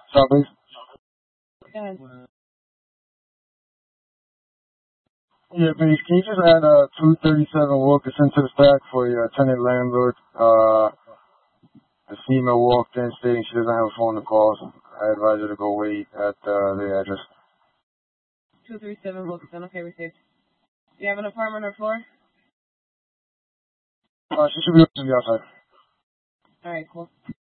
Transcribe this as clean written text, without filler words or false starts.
Southeast. Good. Yeah, please. Can you just add 237 Wilkinson to the stack for your tenant landlord? The female walked in stating she doesn't have a phone to call. So I advise her to go wait at the address. 237 Wilkinson. Okay, received. Do you have an apartment or floor? She should be on the outside. All right, cool.